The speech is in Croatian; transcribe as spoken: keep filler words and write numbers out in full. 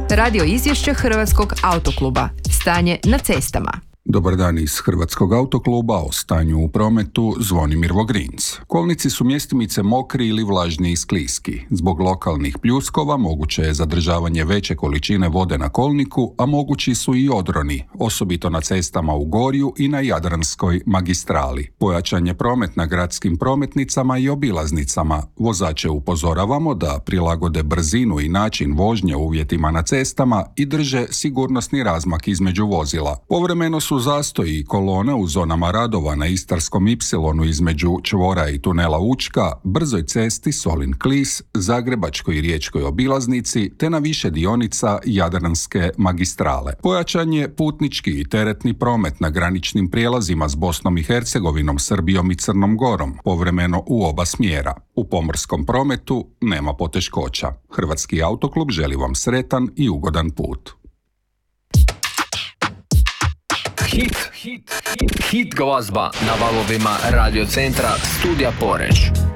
Radio izvješće Hrvatskog autokluba. Stanje na cestama. Dobar dan iz Hrvatskog autokluba, o stanju u prometu Zvonimir Vogrinc. Kolnici su mjestimice mokri ili vlažni i skliski. Zbog lokalnih pljuskova moguće je zadržavanje veće količine vode na kolniku, a mogući su i odroni, osobito na cestama u Gorju i na Jadranskoj magistrali. Pojačan je promet na gradskim prometnicama i obilaznicama. Vozače upozoravamo da prilagode brzinu i način vožnje uvjetima na cestama i drže sigurnosni razmak između vozila. Povremeno su zastoji i kolone u zonama radova na Istarskom ipsilonu između čvora i tunela Učka, brzoj cesti Solin-Klis, Zagrebačkoj i Riječkoj obilaznici te na više dionica Jadranske magistrale. Pojačan je putnički i teretni promet na graničnim prijelazima s Bosnom i Hercegovinom, Srbijom i Crnom Gorom, povremeno u oba smjera. U pomorskom prometu nema poteškoća. Hrvatski autoklub želi vam sretan i ugodan put. Hit, hit, hit, hit glazba na valovima Radio Centra Studija Poreč.